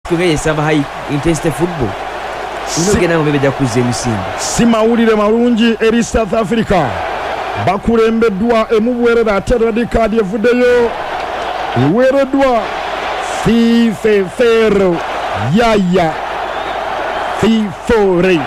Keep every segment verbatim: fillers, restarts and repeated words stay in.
tukeye some high intensity football unogena mu bebeja kuze musinga simawulire malungi eri South Africa bakulembeddwa emubuwerera ate red card evuddeyo eweereddwa Fifefero Yaya Fifore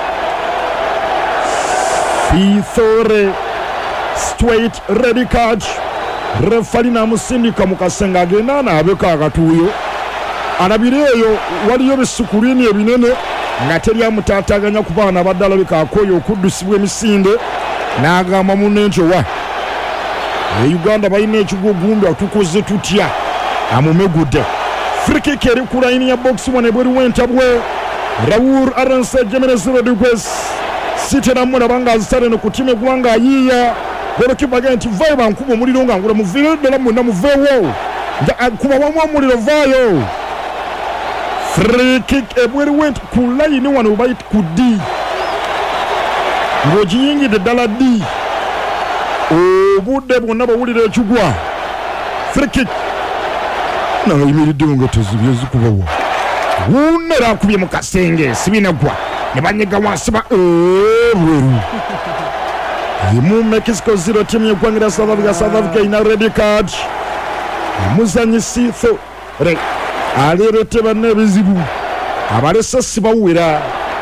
Fifore straight red card refali namusindika mu kasenga agenda n'abeka akatuuyo alabireeyo waliyo bisukulini ebinene nga teri amutaataganya ku baana baddala bikaakoyo okuddusibwa emisinde n'agamba munne nti owa Uganda balina ekigugumbi atukoze tutya amumegudde free kick eri ku line ya box one ebweru w'entabwe Raoul Aranse Jimenez Rodriguez sitera muna banga azitale no kutime gwanga ayiya golokipa agenti vayo bankuba omuliro nga ngula muvire ddala muna muveewo kuba wamu omuliro vayo free kick ebweru went ku line wano bayita ku D ng'ogiyingidde ddala D obudde bwonna bawulira ekigwa free kick nayimiridde nga tezibye zikubawa wunera akubye mu kasenge sibinagwa ne banyega wansi ba ebweru mu Mexico zero team y'eggwanga South Africa South Africa ina red card omuzanyisi Fore aleerete banne ebizibu abalese sibawera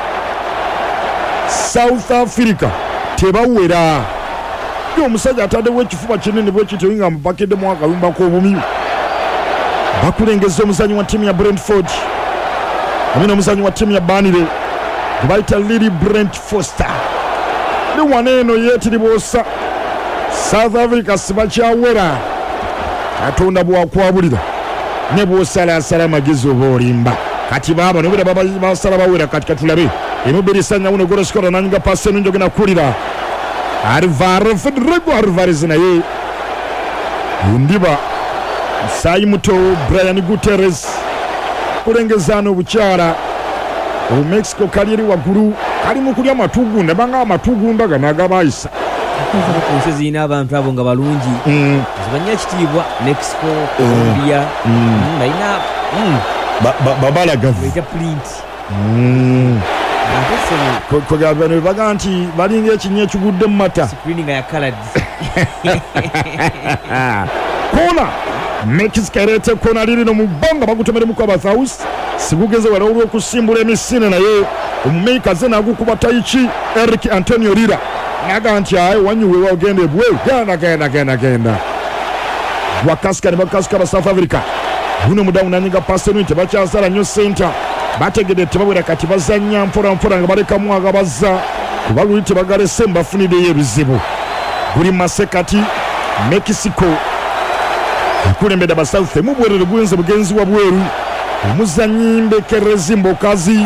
South Africa tebawera omusajja ataddewo ekifuba kinene bwe kityo nga mubakeddemu akalumba k'obumi bakulengeza omuzanyi wa timu ya Brentford amina omuzanyi wa timu ya Burnley bayita Lily Brent Foster ne wana eno yeetiribosa South Africa sibakyawera katonda bwakwabulira ne bwosalaasala amagezi oba olimba kati baaba nobera basala bawera kati katulabe emubirisanya wuno goloskora nanyiga pasi eno njogena kulira Alvaro Federico Alvarez naye ndiba Sayi muto Brian Guterres kulengezana obukyala o Mexico kaliri waguru kali mukulya amatugunda banga amatugunda ganaagabayisa kunse zina abantu abo nga balungi zibanya kitiibwa Mexico Colombia naina babalagavu ya print kogabano baga nti balinga ekinye ekigudde mu mata screening ya colored kona Mexico erete kona liri no mubanga bagutomere mu kwa South sigugeze wala olw'okusimbula emisine naye omumeika ze nagukuba Taichi Eric Antonio Lira naga nti aye wanyuwe wagende bwe genda genda genda genda wakaska ne bakaska ba South Africa buno mudamu nanyiga pass eno nti bakyasala nyo center bategede tebabwera kati bazanya mpora mpora nga baleka mwaga bazza kubaluyite bagale semba funide yebizibu buli masekati Mexico kulembeda ba South mu bwerere bwenze bugenzi wa bweru omuzanyi mbekerezi mbokazi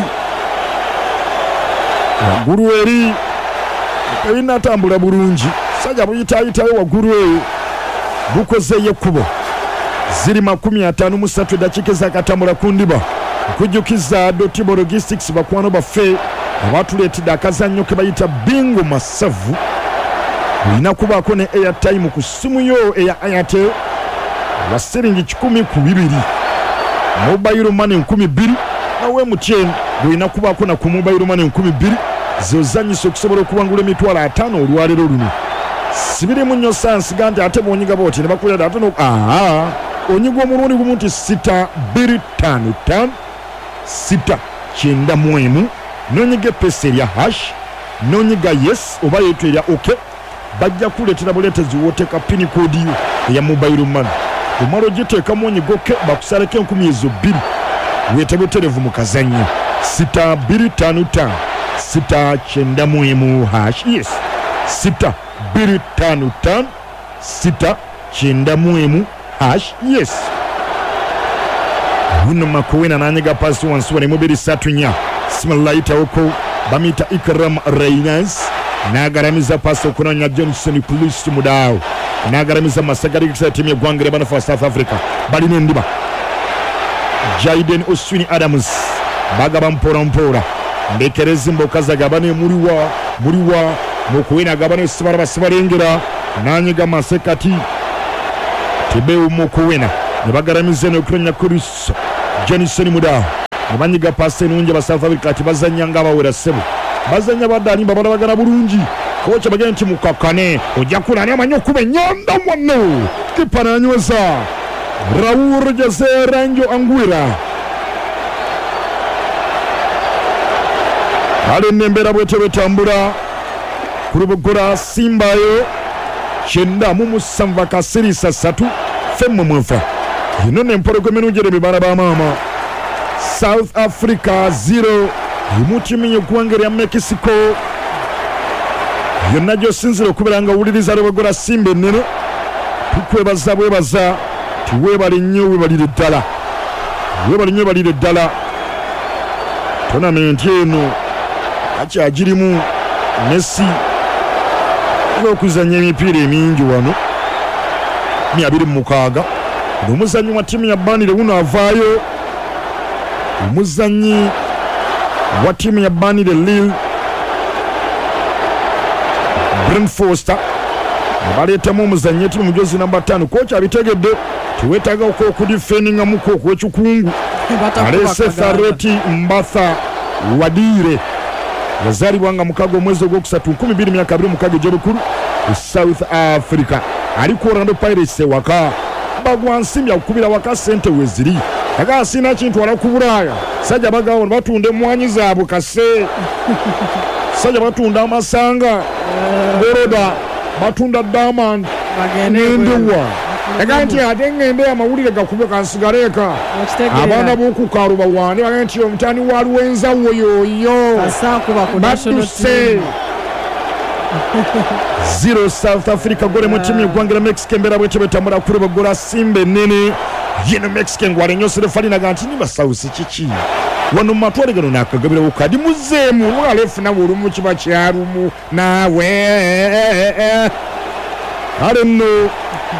waguru eri ina tambula bulungi sajja buyitayitayo waguru eyo bukozeye kubo ziri makumi ataano mu ssatu dakika zakatambula kundiba okujukiza Dotibo Logistics bakwano baffe abatuleetedde akazannyo ke bayita bingo masavu olina kubaako ne airtime ku ssimu yo eya Airtel wa siringi kikumi ku bibiri mobile money nkumi bbiri nawe mutyen olina kubaako na ku mobile money nkumi bbiri zozanyisa okusobola okuwangula emitwalo ataano olwaleero luno sibirimu nnyo sansiga nti ate bonyiga booti ne bakulira ate no aa onyiga omulundi gumu nti sita bbiri ttaano ttaano sita kyenda mu emu nonyiga epesa erya hash nonyiga yes oba yeetu erya oke bajja kuleetera buleetezi woteeka pini koodi yo eya mobile money omala ogiteeka mu onyiga oke bakusaleko enkumi ezo bbiri weetebuterevu mu kazannyo sita bbiri ttaano ttaano sita kyenda mu emu hash yes sita bbiri ttaano ttaano sita kyenda mu emu hash yes buno makowena nanyiga pasi wansi wane mubiri satu nya simalaita oko bamita Ikram Reynolds nagaramiza pasi okunonya Johnson Police mudao nagaramiza masagari kisa timu y'eggwanga bana for South Africa balina endiba Jaden Oswini Adams bagaba mpora mpora mbekerezi mbokaza gabane muliwa muliwa mukuwena gabane sibara basibarengera nanyiga masekati tebeu mukuwena ne bagaramiza no kunonya Chris Johnson mudao abanyiga passe nungi ba South Africa ati bazanya nga bawera sebo bazanya badani babala bagana bulungi kocha bagenda nti mukakane ojja kulani amanyo kuba nyondo mwanno kipana nyoza Raul Jose Ranjo Anguira ale nembera bwete betambula kurubugura Simbayo chenda mu musanva kasirisa satu femmo mwefa ino nempolego menujere bibara ba mama South Africa zero imutimi yokuangere ya Mexico yonna gyo sinziro kubiranga wuliriza rubugura Simba nene tukwebaza bwebaza tiwebali nnyo webalire ddala webali nnyo balire ddala tournament eno akyagirimu Messi okuzanya emipiira emingi wano mia abiri mu mukaaga omuzannyi wa ttiimu ya Burnley wuno avaayo omuzannyi wa ttiimu ya Burnley Lille Brent Foster abaleetamu omuzannyi ettiimu mujozi namba ttaano kocha abitegedde tiwetaaga okudifendinga muko okwekikungu alese Thareti Mbatha Wadire yazalibwa nga mukago omwezi ogwokusatu nkumi bbiri myaka abiri mukaaga egy'obukulu e South Africa aliko Orlando Pirates waka bagwansimbya okukubira waka sente weziri aga sina kintu wala ku Bulaaya sajja bagawo batunda emwanyi zaabwe kase sajja batunda amasanga boroda batunda diamond bagendewa aga nti ate ngende amawulire gakube kansigaleka abaana b'okukaalo bawaane baga nti omutani wa Luwenza woyoyo batuse zero South Africa gole mu timu y'eggwanga Mexico embera bwete betambula kuri bagola Simba nene yeno Mexico ngwale nyosere falina ganti ni basausi kiki wano matwale gano nakagabira ukadi muzemu mwalefu na wulumu kiba kyarumu nawe arenno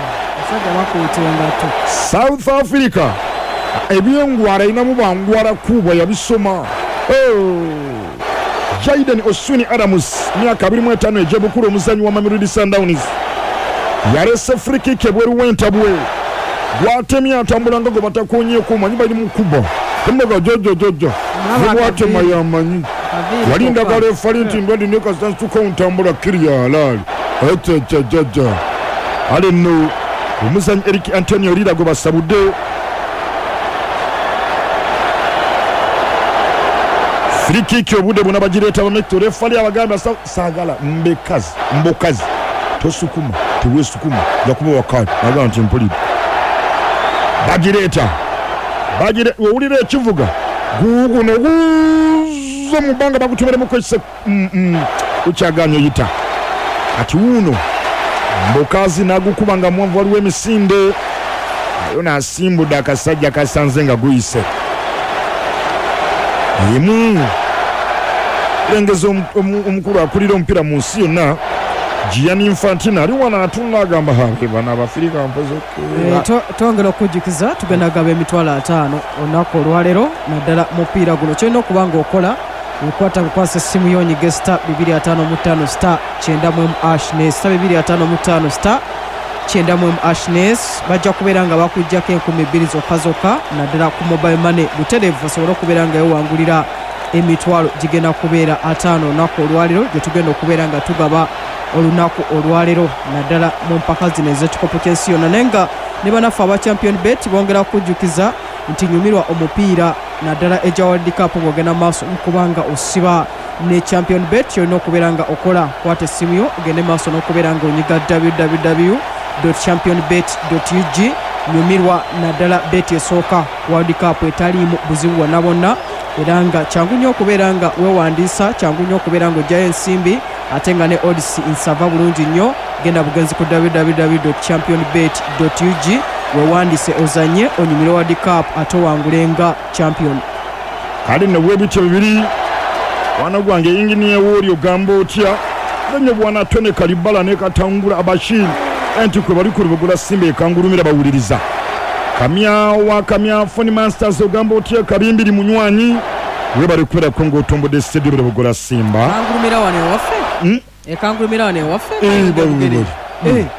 South Africa ebyengwara inamu bangwara kuba yabisoma oh Jaden Osuni Adams myaka abiri mu etaano egy'obukulu omuzannyi wa Mamelodi Sundowns yarese free kick ebweru w'entabwe gwatemya atambula nga gwe batakonye kumanyi bali mu kuba embaga jojo jojo gwatema yamanyi walinda gale falinti ndwadi ne kastansi tukawuntambula kiriya halali eteteteja ale no omuzannyi Eric Antonio Lira gwe basabudde free kick obude buna bagireeta bamekto refali abagamba saagala mbekazi mbokazi tosukuma teweesukuma jakuba wakati agamba nti mpulire bagireeta bagire owulira ekivuga guguno guzo mu bbanga bagutumeremu kwekise ukyaganya oyita ati wuuno mbokazi nagukuba nga mwanvu waliwo emisinde ayo nasimbudde akasajja kasanze nga guyise emu lengeza omukulu akulira omupiira mu nsi yonna Gianni Infantino ali wana atunga agamba hange bana abafirika mpoze twongera okujjukiza tugenda gaba emitwalo ataano olunaku olwaleero naddala mupiira guno kyolina okuba ng'okola ekwata kukwasa essimu yonyige star bibiri ataano mu ttaano star kyenda mu emu ashnes star bibiri ataano mu ttaano star kyenda mu emu ashnes bajja kubeera nga bakuggyako enkumi bbiri zokka zokka naddala ku mobile money butereevu asobole okubeera nga yewangulira emitwalo gigenda kubeera ataano olunaku olwaleero gye tugenda okubeera nga tugaba olunaku olwaleero naddala mu mpaka zino ez'ekikopo ky'ensi yonna naye nga ne banaffe aba champion bet bongera kujjukiza nti nyumirwa omupiira naddala eja World Cup ng'ogenda maaso mukubanga osiba ne champion bet yolina okubeera nga okola kwata essimu yo ogende maaso n'okubeera nga onyiga w w w dot champion bet dot u g nyumirwa naddala bet esooka World Cup etaliimu buzibu bwonna bwonna era nga kyangu nnyo okubeera nga weewandiisa kyangu nnyo okubeera nga ojjayo ensimbi ate nga ne odds nsava bulungi nnyo genda bugenzi ku w w w dot champion bet dot u g weewandiise ozanye onyumire World Cup ate owangulenga champion kale newebityo bibiri wana gwange inginiya wooli ogamba otya nnyo bwana Tone Kalibala ne Katangula Abashir enti kwe bali kulubugula Simba ekangulumira bawuliriza kamya wa kamya Phone Masters ogamba otya kabimbiri munywanyi we bali kubera kongo otombo de stadium bugula Simba kangulumira wane waffe mm? ekangulumira wane waffe eh bawuliriza eh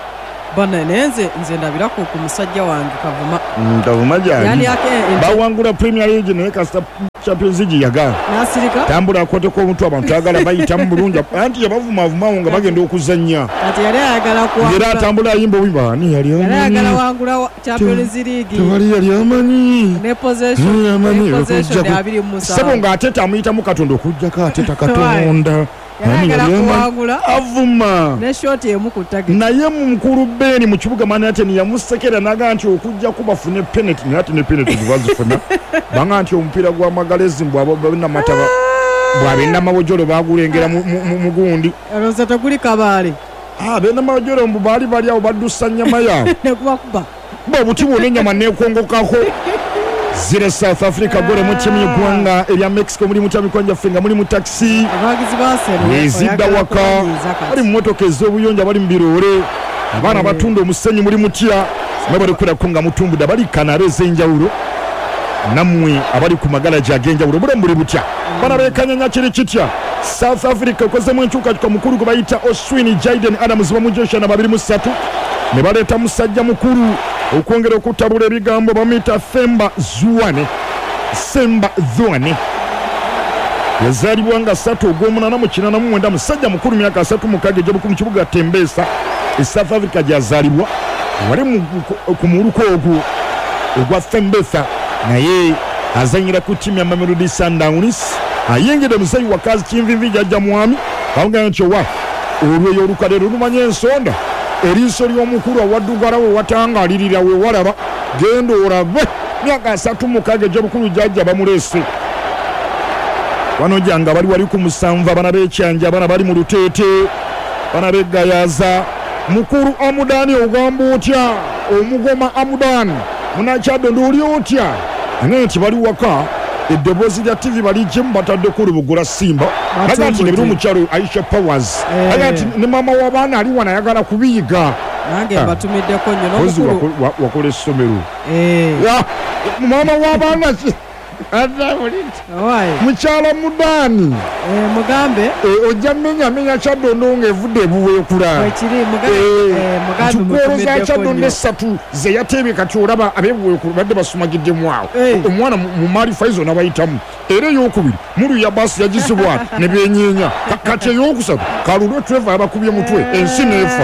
bana nenze nze ndabirako ku musajja wange Kavuma Kavuma yani jani yake bawangula Premier League ne Kasta Champions League yaga nasirika tambula kote ko omuntu abantu agala bayita mu bulungi anti yabavuma avuma nga bagenda okuzannya ati yali ayagala kuwangula era tambula yimbo wimba ni yali yali ayagala wangula Champions League tewali yali amanyi ne possession ne possession ya abiri musa sebo nga ateta amuyita mu Katonda okujja ka ateta Katonda yagala kuwangula avuma ne shot emu ku target naye mu mukuru Beni mu kibuga Manhattan yamusekera naga nti okujja kubafune penalty nati ne penalty bazifuna banga nti omupiira gwa magalezi mbwa bonna mataba bwa benda mawojolo bagulengera mu gundi roza taguli kabale ah benda mawojolo mbu bali bali awo baddusa nyama ya ne kuba kuba bo butibo ne nyama ne kongokako zire South Africa gore mu timu y'Uganda erya Mexico muri mu tami kwanja finga muri mu taxi abagizi basero ezidda waka bali mu motoka ez'obuyonja bali mu birore abana batunda omusenyi muri mutya mabali kula kunga mutumbuda bali kanare zenjawulo namwe abali ku magalaji agenjawulo bule muri butya bana bekanyanya kiri kitya South Africa koze mu nchuka kwa mukuru ko bayita Oswini Jaden Adams bamujosha na babiri musatu ne baleta musajja mukuru okwongera okutabula ebigambo bamita Themba Zwane Semba Zwane yazalibwa nga satu ogw'omunana mu kinana mu mwenda musajja mukuru myaka asatu mukage gye mu kibuga Tembesa e South Africa gyazalibwa wali ku muluko ogwo ogwa Tembesa naye azanyira ku timu ya Mamelodi Sundowns ayengede musayi wakazi kinvinvi jajja mwami bawuga nti wa olweyo olukalero lumanye ensonda eriiso ly'omukulu awaddugalawo watangalirira we walaba genda olabe myaka asatu mukage gye bukulu jajja bamuleese wano janga bali wali ku musanvu abana b'ekyanja abana bali mu luteete bana beggayaza mukulu Amudani ogamba otya omugoma Amudani munakyadde ndoli otya ane nti bali waka eddoboozi lya T V bali gyemu batadde ku lubugula Simba aga nti ne biri omukyalo Aisha Powers aga nti ne mama w'abaana ali wana ayagala kubiyiga nange mbatumiddeko nnyo n'omukulu wakola essomero mama w'abaana mukyala Mudani mugambe ojja mmenya menya Kyadondo ng'evudde ebuweekula tukolo za Kyadondo essatu ze yateebye kati olaba abeebuweekula badde basumagiddemu awo omwana mu maalifa izo nabayitamu era ey'okubiri mulu ya baasi yagizibwa ne benyeenya kati ey'okusatu kalulwe Trevor abakubye mutwe ensi n'efa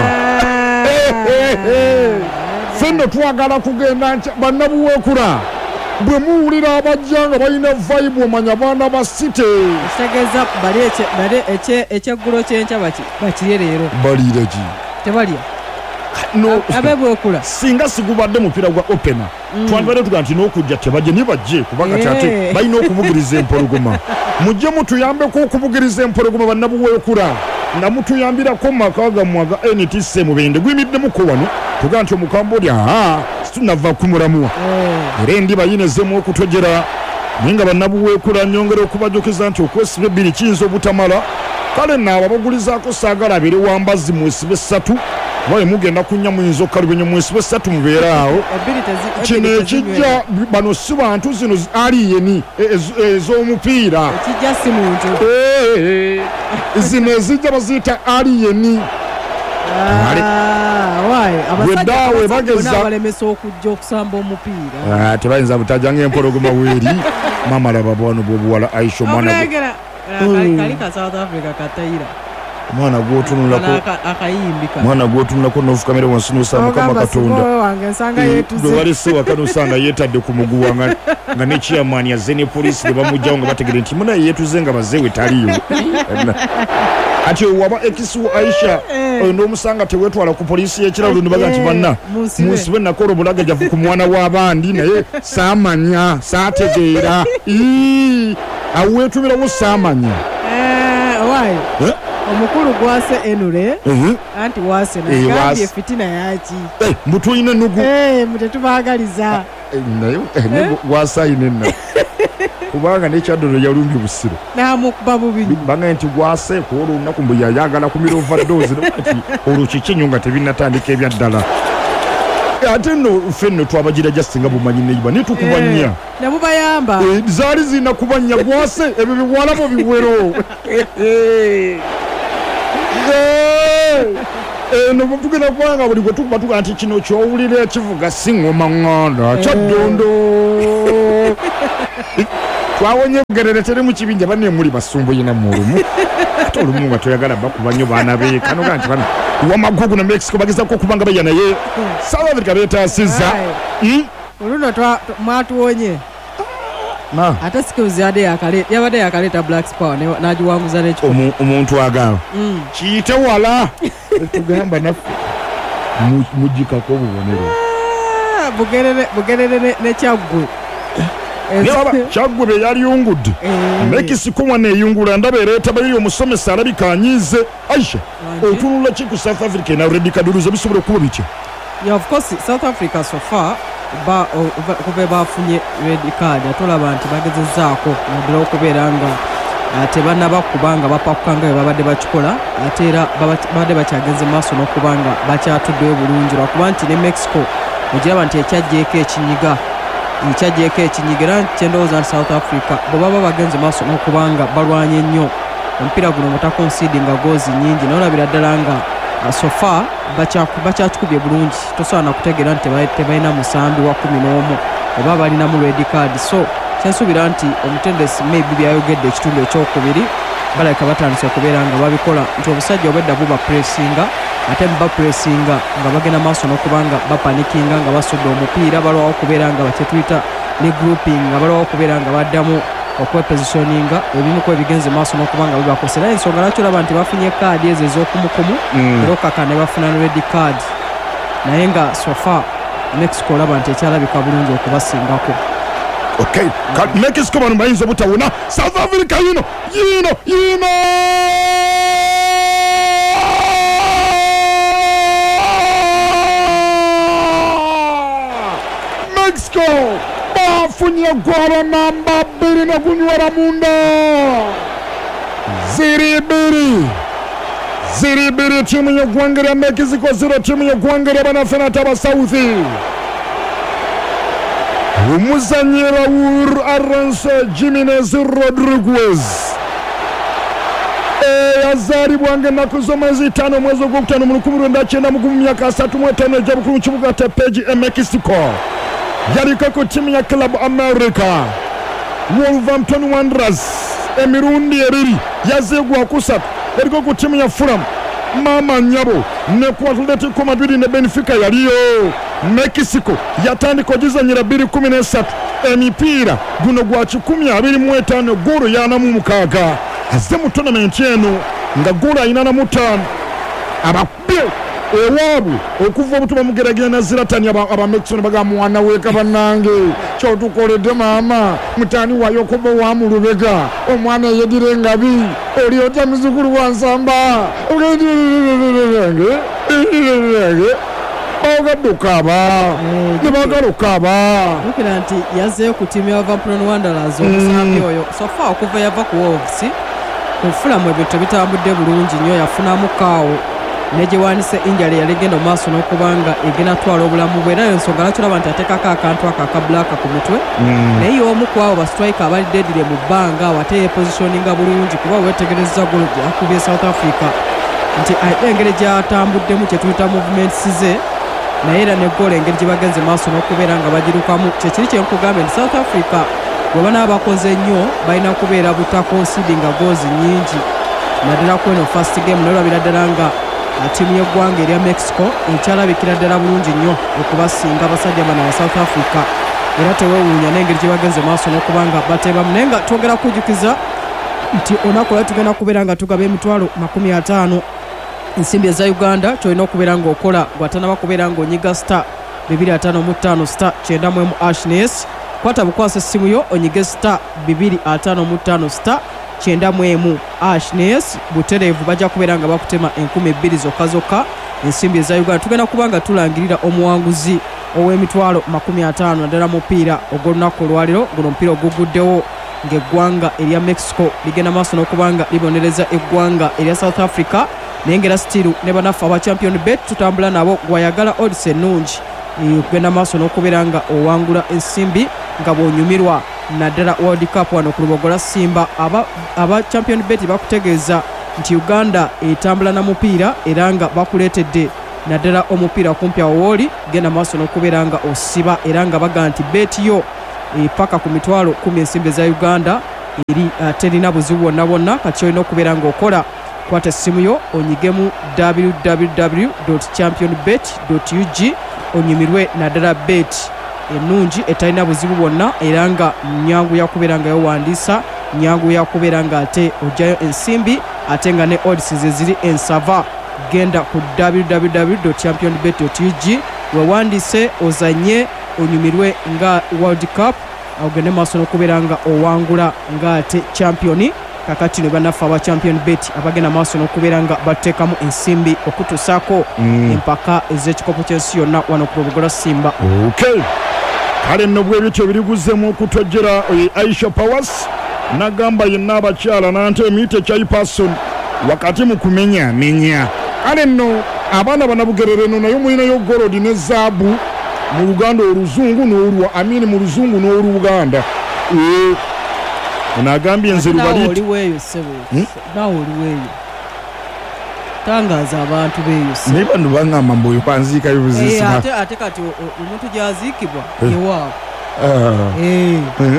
ffenno twagala kugenda bannabuweekula bwe muwulira abajja nga balina vibe omanya baana ba City kitegeeza bali ekyeggulo kyenkya bakirye leero baliira ki tebalya no abebwekula singa sigubadde mupiira gwa opena twandibadde tuga nti n'okujja tebajje nibajje kubanga tate balina okubugiriza empologoma mujje mutuyambeko okubugiriza empologoma bannabuweekula nga mutuyambirako mu maka gammwe aga N T C mubende gwimiddemukko wano tuga nti omukambuli aha situnava kumulamuwa era endi bayinezemu okutojera naye nga bannabuweekula nyongera okubajokiza nti okwesiba ebbiri kiyinza obutamala kale naabo abagulizaako saagala abeere wambazi mwesibe essatu baye mugenda kunnya muyinza okkalubenyo mwesibe essatu mubeere awo kino ekijja bano si bantu zino aliyeni ez'omupiira ekijja si muntu zino ezijja baziyita aliyeni abasajja bageza balemesa okujja okusamba omupiira tebayinza butaja ng'empologoma weeri mama laba bwano bw'obuwala Aisha omwana kali ka South Africa katayira mwana gwotunulako akayimbika mwana gwotunulako n'ofukamira wansi n'osanga Mukama Katonda gwe walese waka n'osanga yeetadde ku muguwa nga ne chairman yazze ne poliisi bwe bamugjawo nga bategere nti munaye yeetuze nga bazeewe taliyo ati waba ekisiwo Aisha n'omusanga teweetwala ku poliisi y'ekiralo nibaga nti banna munsibe nakola obulaga javu ku mwana w'abandi naye saamanya saategeera aweetumirawo saamanya omukulu gwase enule anti wase nagambye fitina yaki mbutuyina nugu mutetubaagaliza naye gwasayine nna kubanga n'ekyadono yalumbye busiro namukuba bubiri banga nti gwase kuola olunaku mbu yayagala kumira overdose ati olwo kikinyo nga tebinatandika ebyaddala ate nno ffenno twabagira jasinga bumanyi neiba netukubanya nemubayamba zaali zirina kubanya gwase ebyo biwalabo biwero eno tugenda kubanga buli gwe tukuba tuga nti kino kyowulira ekivuga si ngoma ŋŋanda kyaddondo twawonye bugerere teri mu kibinja banne muli basumbu yina mu olumu ate olumu nga toyagala bakuba nnyo baana be kano ga nti bano wamagugu na Mexico bagezako okubanga baya naye South Africa beetaasizza oluno mwatuwonye ate skills yabadde yakaleeta Black Power n'agiwanguza n'ekikopo omuntu agamba kiyite wala tugamba naffe mugikako obubonero bugerere ne Kyaggwe Kyaggwe be yalyungudde Mexico wana eyungula ndaba ereeta bayiyo omusomesa alabika anyiize Aisha otunula ki ku South Africa na red card bisobola okuba bitya yeah of course South Africa so far ba kuba bafunye red card atolaba nti bagezezzaako naddala okubeera nga tebannaba kubanga bapakukanga babadde bakikola ate era babadde bakyagenze maaso n'okubanga bakyatuddeyo bulungi lwakuba nti ne Mexico ogiraba nti ekyajjeeko ekinyiga ekyajjeeko ekinyiga era kyendowooza nti South Africa bwe baba bagenze maaso n'okubanga balwanye nnyo omupiira guno mutakonsidinga goozi nyingi naye olabira ddala nga sofa bakyakikubye bulungi tosobola kutegeera nti tebalina musambi wa kumi n'omu oba balinamu red card so kyensuubira nti omutendesi maybe byayogedde ekitundu ekyokubiri balabika batandise okubeera nga babikola nti obusajja obwedda buba pressinga ate muba pressinga nga bagenda maaso n'okubanga bapanikinga nga basudde omupiira balwawo okubeera nga bakyetuyita ne grouping nga balwawo okubeera nga baddamu okwepositioninga ebimu ku ebigenze maaso n'okubanga bibakosera ensonga lwaki olaba nti bafunye kaadi ezo ez'okumukumu era okaka ne bafuna red card naye nga sofa Mexico olaba nti ekyalabika bulungi okubasingako okay Mexico bano bayinza obutawona South Africa yino yino yino Mexico bafunye gwala namba bbiri ne gunywera munda ziri bbiri ziri bbiri tiimu y'eggwanga lya Mexico zero tiimu y'eggwanga lya banafenata aba South omuzannyi Raul Arranso Jimenez Rodriguez eyazaalibwanga ennaku z'omwezi ttaano omwezi ogwokutaano mu lukumi lwenda kyenda mu gumu myaka asatu mu etaano ejja bukulu mu kibuga Tepeji e Mexico yaliko ku ttiimu ya Club America Wolverhampton Wanderers emirundi ebiri yazeegwa kusatu eriko ku ttiimu ya Fulham Mama Nyabo ne ku Atletico Madrid ne Benfica yaliyo Mexico yatandika ogizanyira bbiri kumi n'esatu emipiira guno gwa kikumi abiri mu etaano goolo y'ana mu mukaaga azze mu tonamenti eno nga goolo ayina na mu ttaano abakubye ewaabwe okuva obutuba mugeragera na Zlatan abamexico ne bagamba mwana weeka bannange kyotukoledde maama mutaani wayo okuba waamu lubega omwana eyedira engabi oli otya muzukulu wa nsamba bagadde okaaba ne bagala okaaba okira nti yazzeeyo ku ttiimu ya Wolverhampton Wanderers omusambi oyo sofa okuva yava ku Wolves ku Fulham ebyo tebitambudde bulungi nnyo yafunamu kaawo negyewanise injali yalegenda maaso n'okubanga egenda twala obulamu bwe era ensonga lwaki olaba nti ateekako akantu ako aka blaaka ku mutwe naye omu ku abo bastrike abalidde edire mu bbanga wate yepositioninga bulungi kuba weetegereza golo gyakubye South Africa nti engeri gyatambuddemu kyetuyita movements ze naye era ne goolo engeri gye bagenze maaso n'okubeera nga bagirukamu kyekiri kyenkugambe nti South Africa bwe banaba bakoze nnyo balina kubeera butakonsidinga goozi nyingi naddala ku eno first game naye olabira ddala nga ttiimu y'eggwanga erya Mexico ekyalabikira ddala bulungi nnyo okubasinga abasajja bano aba South Africa era teweewuunya n'engeri gye bagenze maaso n'okubanga bateebamu naye nga twogera kujjukiza nti olunaku lwali tugenda kubeera nga tugaba emitwalo makumi ataano ensimbi eza Uganda kyolina okubeera ng'okola gwatanaba kubeera ng'onyiga star bibiri ataano mu ttaano star kyenda mu emu ashnes kwata bukwasa essimu yo onyige star bibiri ataano mu ttaano star kyenda mu emu ashnes butereevu bajja kubeera nga bakutema enkumi ebbiri zokka zokka ensimbi eza Uganda tugenda kuba nga tulangirira omuwanguzi ow'emitwalo makumi ataano naddala mupiira ogw'olunaku olwaliro guno omupiira oguguddewo ng'eggwanga erya Mexico ligenda maaso n'okuba nga libonereza eggwanga erya South Africa naye ngera stiru ne banaffe aba champion bet tutambula nabo gwayagala odds ennungi okugenda maaso n'okubeera nga owangula ensimbi nga bw'onyumirwa naddala World Cup wano ku lubogola Simba aba, aba champion bet bakutegeeza nti Uganda etambula na mupiira era nga bakuleetedde naddala omupiira kumpi awo wooli genda maaso n'okubeera nga osiba era nga baga nti beeti yo paka ku mitwalo kumi ensimbi za Uganda eri uh, terina buzibu bwonna bwonna kati olina okubeera ng'okola kwata essimu yo onyigemu w w w dot champion bet dot u g onyumirwe naddala bet ennungi etalina buzibu bwonna era nga nyangu yakubeera nga yowandiisa nyangu yakubeera nga ate ojjayo ensimbi ate nga ne odds ze ziri ensava genda ku w w w dot champion bet dot u g wewandiise ozanye onyumirwe nga World Cup ogende maaso n'okubeera nga owangula nga ate championi kakati ne bannaffe aba champion bet abagenda maaso n'okubeera nga bateekamu ensimbi okutuusaako mm. empaka ez'ekikopo ky'ensi yonna wano ku Lubugola Simba. Okay. Kale nno bwe bityo biriguzzemu okutojjera Aisha Powers n'agamba yenna abakyala nante emiyite kyaipason wakati mu kumenya menya. Kale nno abaana banabugerere nno nayo mulinayo golodi ne zaabu mu Luganda oluzungu n'olwa amini mu luzungu n'oluganda. Eh Unagambye nze lubaliti. Nawo oliweeyo ssebo. Nawo oliweeyo. Tangaza abantu beeyo ssebo. Niba ndo bangamba mboyo panziika y'obuzisima. Eh ate ate kati omuntu gyaziikibwa ewaabwe. Ah. Eh.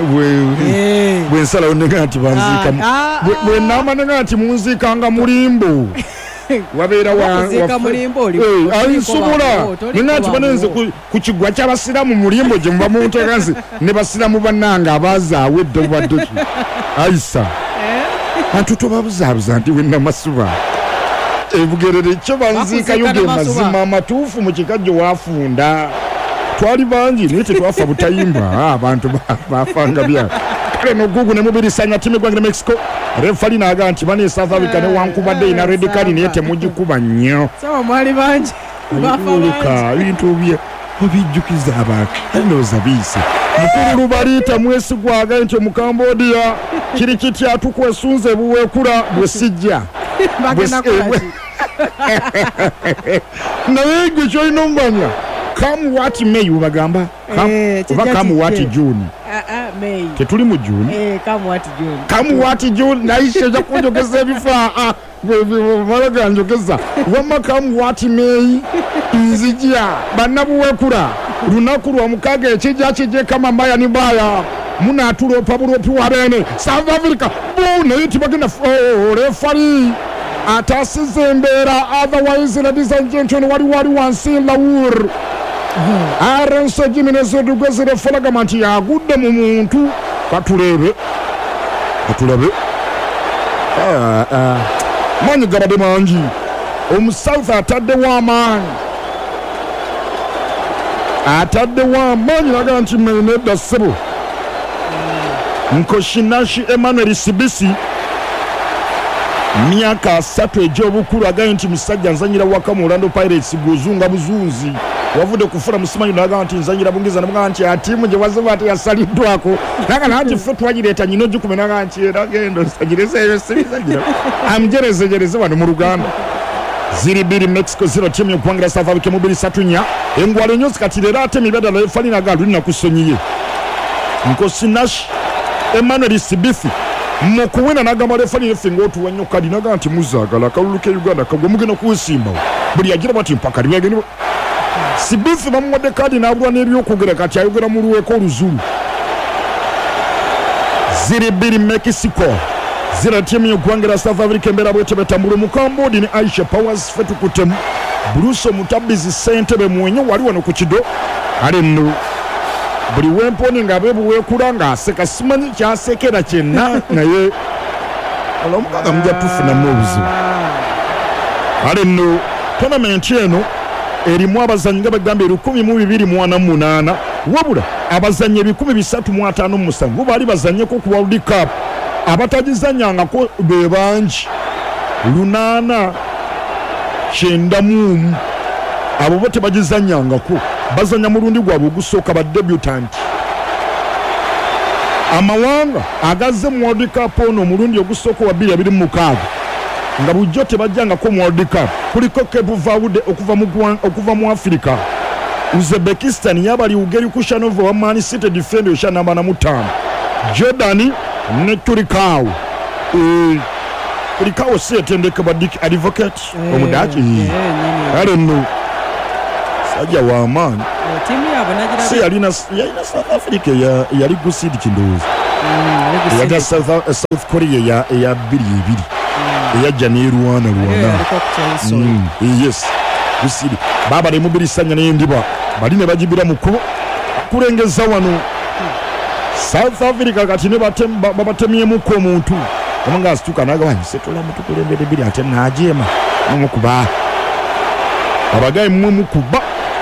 Bwe bwe nsala onega ati banziika. Bwe namanya ati munziika nga mulimbo. Wabeera wa zika mulimbo oli. Eh ayinsobola. Nina ati banenze ku kigwa ky'abasiramu mulimbo gye muba munteganze ne basiramu bannanga abazaawe eddo baddoki. Aisa. Eh. Antu tobabuzaabuza nti wenna masuba. Ebugerere kyo banziika yo ge mazima amatuufu mu kikajjo wafunda. Twali bangi naye tetwafa butayimba abantu bafanga bya. Kale no gugu ne mubirisanya timu gwange Mexico. Refali na aga nti bane South Africa ne wankubadde ina red card naye temugikuba nnyo. Sawa mwali bangi. Bafa bintu bye obijjukiza abantu. Ndoza bise. Mukuru lubalita mwesigwa aga nti mu Cambodia kiri kiti atukwesunze buwekula bwesijja. Bagenda kwaki. Naye gwe kyolina ngwanya. Come what May ubagamba come oba come what June ah ah May tetuli mu June eh come what June come what June naisha ja kujogeza ebifa ah baraga njogeza wama come what May nzijia banabuwekula lunaku lwa mukaga ekijja kijje kama mbaya ni mbaya muna atulo pabulopi wabene South Africa bu naye tibagenda oh refari atasize embeera otherwise ladies and gentlemen wali wali wansi lawur Aranso Jimenez dugezere folaga manti yagudde mu muntu katulebe katulebe ah ah manyi gabade manji omu South atadde wa man atadde wa man laga nti mene da sebo Nkoshinashi Emmanuel Sibisi myaka asatu egy'obukulu agaye nti musajja nzanyira waka mu Orlando Pirates gozunga buzunzi wavude kufuna musimanyi naga nti nzanyira bungiza naga nti atimu gye waziba ati yasaliddwako naga nti ffe twagireta nyino gikume naga nti nagendo sagirese ebisibizanyira amjereze jereze wano mu Luganda ziri biri Mexico zero timu y'okuwangira South Africa mu biri satunya engwalo nyozi kati lero ate mibada la efali naga lulina kusonyiye Nkosinashi Emmanuel Sibisi mukuwina nagamba refali efinga otuwanyo kadi naga nti muzagala kaluluke Uganda kagwe mugenda kusimba buli yagira bati mpaka libageni Sibisi bamwade kadi nabulwa n'ebyokugera kati ayogera mu luweko oluzulu ziri biri Mexico zira timu y'okuwangira South Africa embera bwete betambule mu Cambodia ni Aisha Powers fetu kutemu Bruce Mutabizi Sentebe mwenye wali wano ku kido ale nno buli wemponi nga bebuwekula ng'aseka simanyi kyasekera kyenna naye olwomukaga mujja tufunamu obuzibu ale nno tournament eno erimu abazanyi nga bagambye lukumi mu bibiri mu ana mu munaana wabula abazanyi ebikumi bisatu mu ataano mu musanvu baali bazanyeko ku World Cup abatagizanyangako be bangi lunaana kyenda mu omu abo bo tebagizanyangako bazanya mulundi gwabwe ogusooka ba debutant amawanga agazze mu World Cup ono omulundi ogusooka wa bbiri abiri mu mukaaga nga bujjo tebajjangako mu World Cup kuliko Cape Verde okuva mu okuva mu Africa Uzbekistan yabali ugeri ku Shanova wa Man City defender osha namba na mutaano Jordan ne Turikao eh Erikawo siyetendekebwa Dick Advocate omudaki nyini ale nno sajja w'amaanyi tiimu yaabwe nagira si yalina yalina South Africa eya- eyali gusidi kindowooza eyaga South South Korea eya eya bbiri ebiri eyajja n'erwana lwana Mm, eh, yes gusidi baaba ne mubirisanya n'endiba bali ne bagibira mu kkubo kulengeza wano South Africa kati ne batem- ba- babatemyemukko omuntu omanga asituka n'agamba setula mutukulembere biri ate n'ajeema mumukuba abagaye mmwe mukuba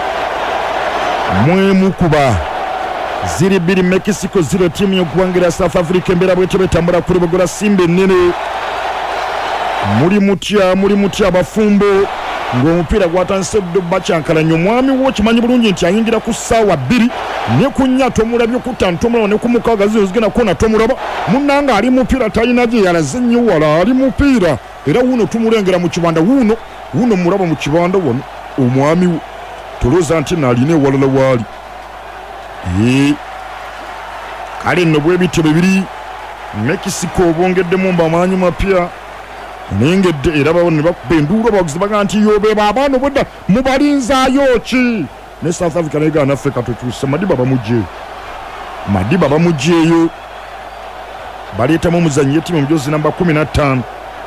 mmwe mukuba ziri bbiri Mexico zero tiimu y'okuwangira South Africa embeera bwetyo betambula ku lubogola simba ennene muli mutya muli mutya abafumbo ng'omupiira gwatandise ddoba kyankalanya omwami wo kimanyi bulungi nti ayingira ku ssaawa bbiri ne ku nnya tomulabye ku ttaano tomulaba ne ku mukaaga ziro zigenda kona tomulaba munnanga ali mupiira talina gye yalaze nnyo wala ali mupiira era wuuno tumulengera mu kibanda wuuno wuuno mulaba mu kibanda wano omwami we tolooza nti naalina ewalala waali ee kale nno bwe bityo bibiri Mexico bongeddemu mbamaanyi mapya nengedde era bawo ne bakuba enduulu abawagizi bagaa nti yobeeba abaana obwedda mubalinzaayo ki ne South Africa nayegaa naffe katukyuse Madiba bamugjeeyo Madiba bamugjeeyo baleetamu omuzannyi yettimu omujozi namba kumi na ttaano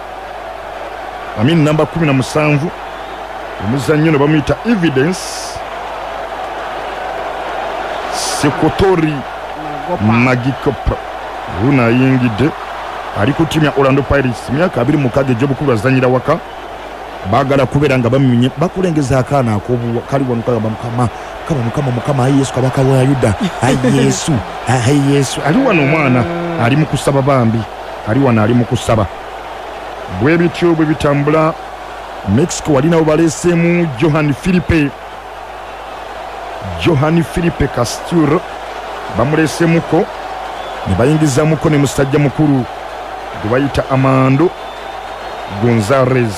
amin namba kumi na musanvu omuzannyi ono bamuyita Evidence Sekotori Magikopa uno ayingidde ali ku ttiimu ya Orlando Pirates myaka abiri mukaaga egy'obukulu azanyira waka baagala kubeera nga baminye bakulengeza akaana ak'obuwa kali wano kagamba mukama kama mukama mukama ayi Yesu kabaka wa Yuda ayi Yesu ayi Yesu ali wano omwana ali mu kusaba bambi ali wano ali mu kusaba bwe bityo bwe bitambula Mexico walinawo baleeseemu Johan Felipe Johan Felipe Castillo bamuleeseemuko ne bayingizamuko ne musajja mukulu gwe bayita Amando Gonzalez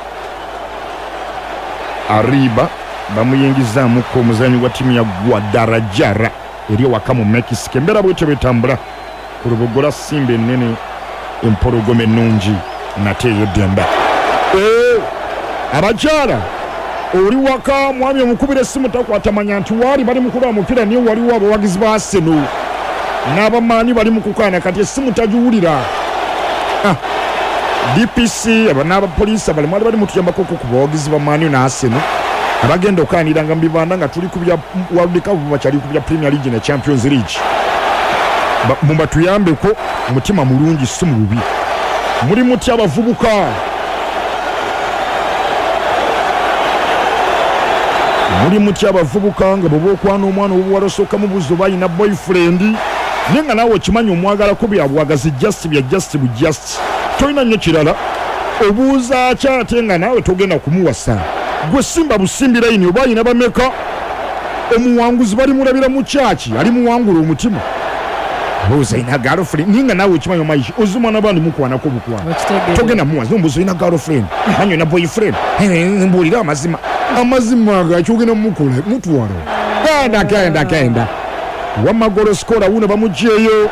Arriba bamuyingizamuko omuzanyi wa ttiimu ya Guadalajara eri waka mu Mexico embeera bwetyo betambula ku lubogola simba ennene empologoma ennungi nate ey'eddemba abakyala oli waka mwami omukubira essimu takwatamanya nti waali bali mukuba mupiira niye waliwo abawagizi ba Arsenal n'abamaani bali mu kukaana kati essimu tagiwulira ah. D P C n'abapoliisi abalimu ali bali mutuyambako ku bawagizi ba maani na Arsenal abagenda okaaniranga mu bibanda nga tuli ku bya World Cup bakyali ku bya Premier League ne Champions League mubatuyambeko mutima mulungi si mu lubi muli mutya abavubuka muli mutya abavubuka nga bw'oba okwana omwana obuwala osooka mu buzo bayina boyfriend naye nga naawe okimanyi omwagalako byabwagazi just bya just bu just tolina nnyo kirala obuuza ki ate nga naawe togenda kumuwasa gwe simba busimbi layini oba ayina bameka omuwanguzi bali mulabira mu kyaki ali muwangula omutima buuza ina girlfriend naye nga naawe okimanyi omayishi ozi mwana bandi mukwanako bukwana togenda muwaza ombuuza olina girlfriend nanyi olina boyfriend mbuulira amazima amazima ago akyogenda mumukola mutwalo kenda kenda kenda wamma golosikoola wuno bamugyeyo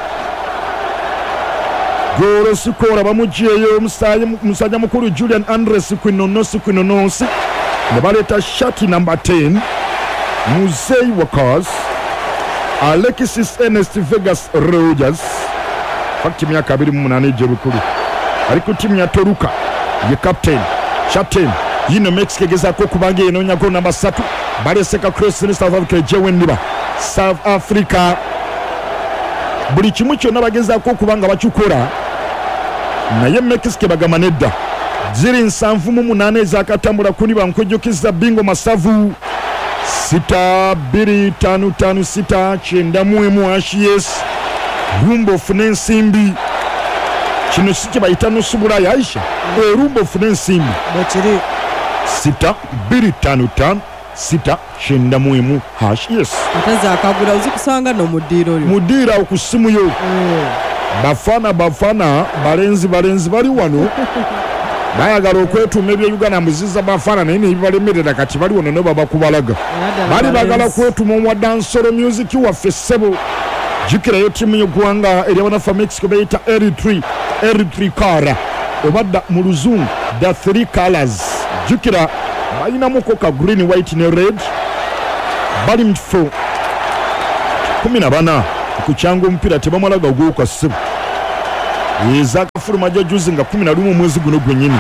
golosikoola bamugyeyo musajja mukulu Julian Andres Quinonosi Quinonosi ne baleeta shati namba ten Muzei Wakas Alexis Ernest Vegas Rogers fakti myaka abiri mu munaana egy'obukulu ali ku ttiimu ya Toruka ye captain captain yino Mexico egezaako okubanga enoonyako namba ssatu baleeseka cross ne South Africa egyewendiba South Africa buli kimu kyonna bagezaako okuba nga bakikola naye Mexico bagamba nedda ziri nsanvu mu munaana ezakatambula kuni bankujjukiza bingo masavu sita bbiri ttaano ttaano sita kyenda mu emu Ashes rumba ofune ensimbi kino si kye bayita nosubulayo Aisha erumba ofune ensimbi bakiri sita bbiri ttaano ttaano sita kyenda mu emu Ashes ate zakagula ozikusanga no mudiiro lyo mudiira okusimu yo bafana bafana balenzi balenzi bali wano bayagala okwetuuma ebya Uganda muziza bafana naye nebibalemerera kati bali wano ne babakubalaga bali bagala kwetuuma omwa dansolo music waffe ssebo jukirayo ttiimu y'eggwanga eri abanafa Mexico bayita L three L three Kara obadda mu luzungu the three colors jukira bayinamuko ka green white ne red bali mufo kumi na bana ku kyangu omupiira tebamalaga ogw'oka ssebo ezakafuluma ja juzi nga kumi na lumu omwezi guno gwennyini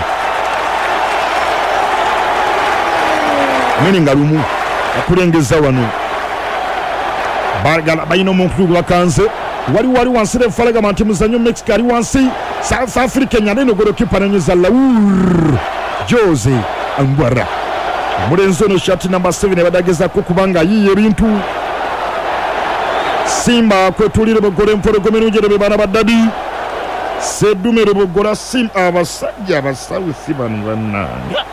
mini nga lumu akulengeza wano bagala bayina omuntu gwakanze wali wali wansi refalagama nti muzanyo Mexico ali wansi South Africa nyaneno golokipa nanyeza Laur Jose Angwara mulenzi ono shati namba seven badagezako kubanga yiye ebintu Simba kwetulire bagole mpologomero be bana badadi sedumere bogola Simba abasajja abasawusi bano bannanga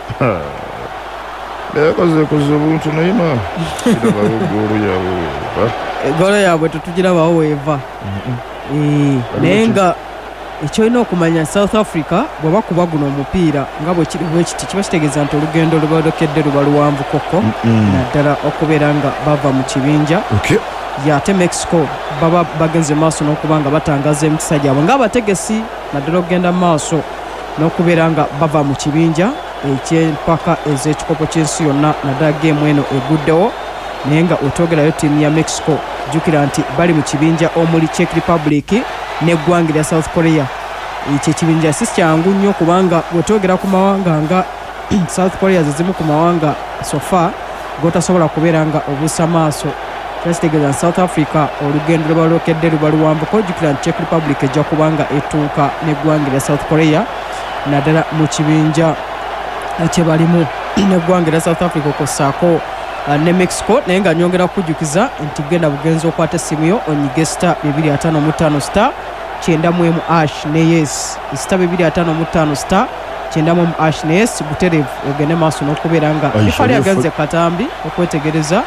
Lekoze kuzubuntu naima kidaba goro yawo goro yawe tutugira bawo weva eh nenga ekyo ino okumanya South Africa bwaba kuba guno omupiira nga bwe kiri bwe kiti kibasitegeeza nti olugendo lubadokedde luba luwanvu koko naddala okubeera nga bava mu kibinja okay yate Mexico baba bagenze maaso n'okubanga batangaza emikisa gyabwe ng'abategesi naddala okugenda maaso n'okubeera nga bava mu kibinja ekyempaka ez'ekikopo ky'ensi yonna naddala geemu eno eguddewo naye nga otwogerayo ttiimu ya Mexico jjukira nti bali mu kibinja omuli Czech Republic n'eggwanga lya South Korea ekyo ekibinja si kyangu nnyo kubanga bwetwogera ku mawanga nga South Korea zezimu ku mawanga sofa gotasobola kubeera nga obuusa maaso kyasitegeeza South Africa olugendo luba lwokedde luba luwambuko jjukira nti Czech Republic ejja kubanga etuuka n'eggwanga lya South Korea naddala mu kibinja kye balimu n'eggwanga lya South Africa okossaako ne Mexico naye nga nyongera kujjukiza nti genda bugenzi okwata essimu yo onyige star bibiri ataano mu ttaano star kyenda mu emu ash ne yes star bibiri ataano mu ttaano star kyenda mu emu ash ne yes buterevu ogende maaso n'okubeera nga ifali agenze katambi okwetegereza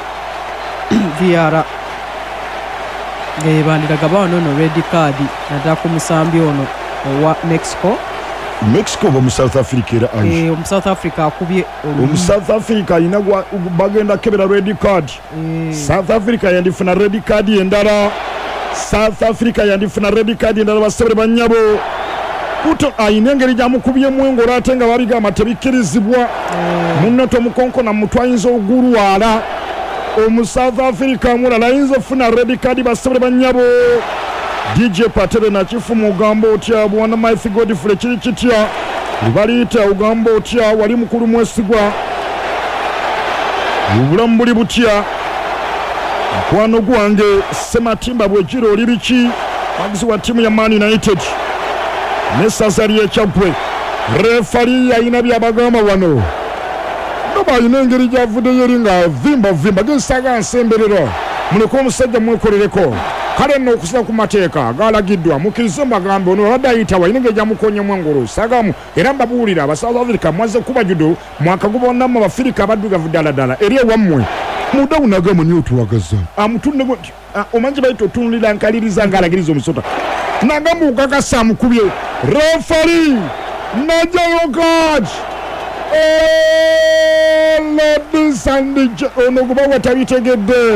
V R ng'ebandiraga bawano no red card naddala ku musambi ono owa Mexico Mexico ba mu South Africa era ayi eh mu South Africa akubye mu South Africa ina gwa bagenda kebera red card South Africa yandifuna red card endala South Africa yandifuna red card endala basebere banyabo kuto ayinengeri jamukubye mwengo ratenga babiga amatebikirizibwa munnoto mukonko na mutwayinzo ogurwala omu South Africa mulala yinzo funa red card basebere banyabo D J Patere na chifu mugambo otya bwana Mike Godfrey kiri kitya libalita ugambo otya wali mukulu mwesigwa ubulambuli butya kwano gwange Sematimba bwejiro libiki magisi wa timu ya Man United nesasari ekyapwe refari yayina byabagamba wano noba inengeri javude yeringa vimba vimba gesaga nsemberero muleko omusajja mwekolereko kale no kusira ku mateeka galagiddwa mukirize magambo no badayita wayinenge jamukonye mwangoro sagamu era mbabuulira aba South Africa mwaze kuba judo mwaka gubonna mu Afrika badduga vudala dala eriye wamwe muda unagamo ni otuwagaza amutunne go omanje bayito tunulira nkaliriza ngalagiriza omusota nagamu ukakasa mukubye referee najayo god oh ladies and ono kuba watabitegedde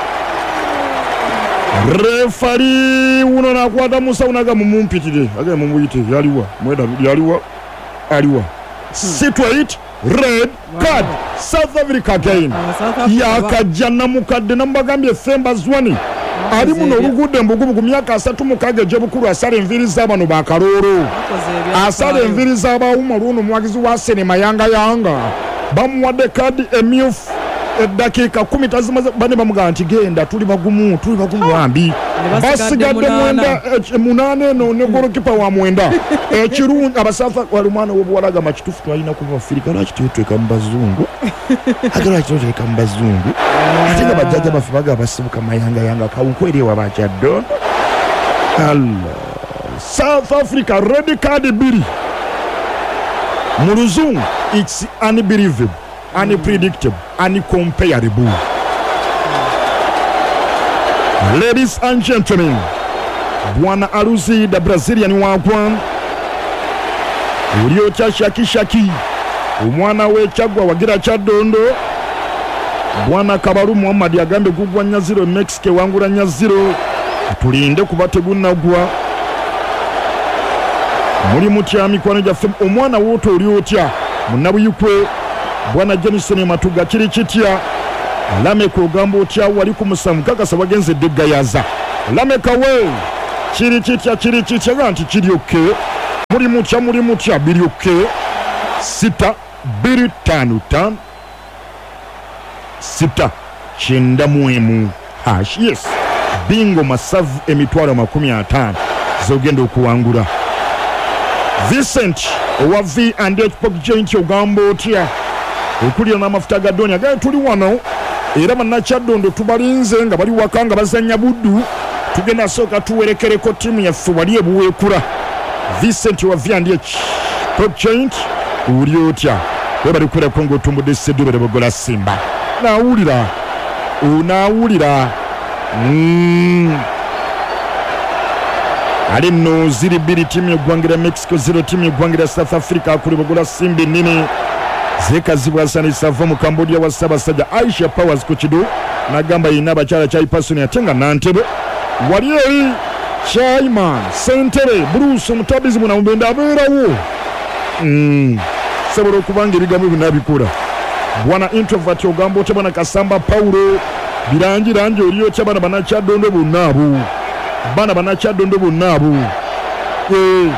refari uno nakwata musa unaga mumumpitire aga mumuyite yaliwa mweda yaliwa aliwa situate red card South Africa again yakajana mukadde nambagambye Femba Zwani ali muno lugude mbugubu ku myaka asatu mukage je bukuru asale enviri z'abano bakaloro asale enviri z'abawuma luno mwagizi wa sinema yanga yanga bamuwadde kadi emyufu eddakiika kumi tazimaze bane bamugamba nti genda tuli bagumu tuli bagumu bambi basigadde mwenda munane no ne golokipa wa mwenda ekirungi abasafa walumana wobwalaga makitufu twalina kuba Afrika laki twetweka mu bazungu agala twetweka mu bazungu atinga bajaja bafubaga basibuka mayanga yanga kawukweri wabajaddo Allah South Africa red card biri mu luzungu it's unbelievable unpredictable, uncomparable. Ladies and gentlemen, Bwana Aluzi, the Brazilian wagwan, Ulio cha shaki shaki, umwana we chagwa wagira cha dondo, Bwana Kabaru Muhammad yagambe gugwa nyaziro Mexico wangura nyaziro, tulinde kubateguna gwa, Muri mutya mikwano gyaffe omwana wooto oli otya munnabuyikwe bwana Jenison Matuga kiri kitya Lameka ogamba otya wali ku musamu kakasa wagenze deggayaza Lameka we kiri kitya kiri kitya ga nti kiri oke muri mutya muri mutya biri oke sita biri tano tano sita kyenda mu emu hash yes bingo masavu emitwalo makumi ataano zogenda okuwangula Vincent owa V and H Pop Joint ogamba otya okulira n'amafuta ga Donia gaye tuli wano era bannakyadondo tubalinze nga bali waka nga bazanya buddu tugenda sooka tuwerekereko ttiimu yaffe wali ebuweekula Vincent wa V and H Pop Joint uli otya we bali kukolako ng'otumbudde Sseddubere Bogola Simba naawulira onaawulira mm. ali nno ziri bbiri ttiimu y'eggwangira Mexico zero ttiimu y'eggwangira South Africa akuli Bogola Simba ennene zeekazibwasanisa ava mu Cambodia wa Ssaabasajja Aisha Powers ku kidu n'agamba yina abakyala kyayipasoni ate nga nantebe wali eri Chaiman Sentere Bruce omutabizi munamubenda abeerawo mm. sobola okubanga ebigambo bino abikola bwana introvert ogamba otya bwana Kasamba Paulo birangirangi oli otya bana bannakyadondo bonna abo bana bannakyadondo bonna abo eh.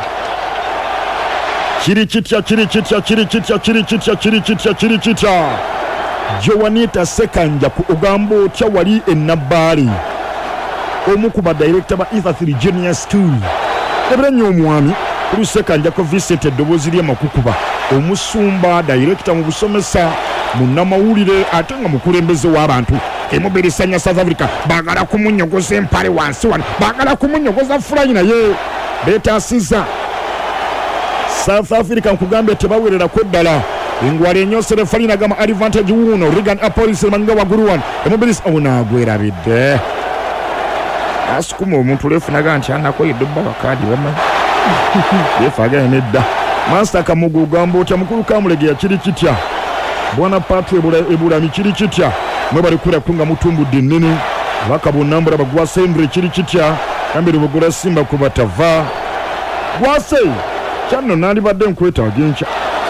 Kiri kitya kiri kitya kiri kitya kiri kitya kiri kitya kiri kitya Joanita Sekanja ku ogamba otya wali enabbaali omu ku badirector ba Ether three Junior School ebiranye omwami kuli Sekanja ko Vincent eddoboozi ly'amakukuba omusumba director mu busomesa munnamawulire ate nga mukulembeze w'abantu emubirisanya South Africa baagala kumunyogoza empale wansi wano baagala kumunyogoza fulayi naye beetaasiza South Africa nkugambye tebawererako ddala engwali enyosere falina gama advantage wuno Regan Apolis manga waggulu wano emubirisi onaagwerabidde asukuma omuntu lefunaga nti anako yedobba bakadi bamanyi yefaaganye nedda Master Kamugu ogamba otya mukulu Kamulegeya kiri kitya bwana Patu ebulami kiri kitya mwe bali kulako nga mutumbudde ennene abaka bonna mbula bagwase Endre kiri kitya kambere Bogola Simba ku batava gwase kyano nalibadde nkwetaaga enkya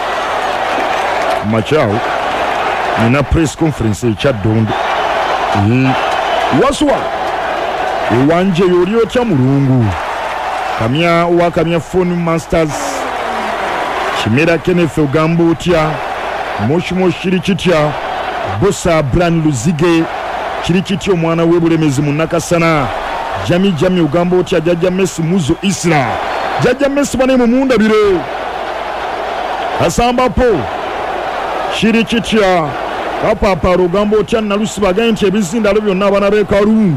makyawo nina press conference ekyaddondo waswa ewanje yoli otya mulungu kamya wa kamya phone masters Kimera Kenneth ogamba otya moshimo kiri kitya Bosa Bran Luzige kiri kitya omwana w'ebulemezi mu Nakasana Jami Jami ogamba otya Jajja Messi Muzo Isra Jajja Messi bane mu mundabire Kasamba po kiri kitya Kapapa ogamba otya Nalusi bagaye nti ebizindalo byonna abana b'e Kalungu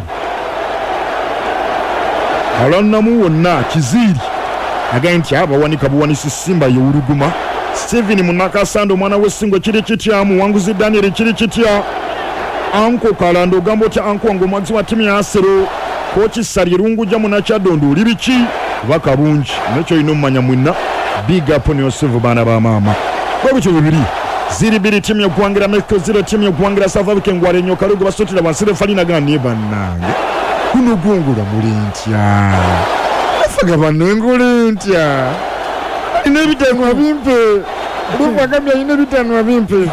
alannamu wonna kiziri agaye nti abawanika buwanisi Simba yewuluguma Steven Munakasando mwana w'essingo kiri kitya muwanguzi Daniel kiri kitya Anko Kalando ogamba otya Anko ngo mwazi wa timu ya Asero kochi Salirungu ja Munakyadondo oli biki baka bungi nekyo ino mmanya mwinna big up on yourself bana ba mama bwebityo bibiri ziri biri timu y'eggwangira Mexico zero timu y'eggwangira South Africa engwala ennyo kalugo basotera bansire falina gani bannange kuno gwongula mulintya afaga banengole ntya ina bitanwa bimpe rupa kabya ina bitanwa bimpe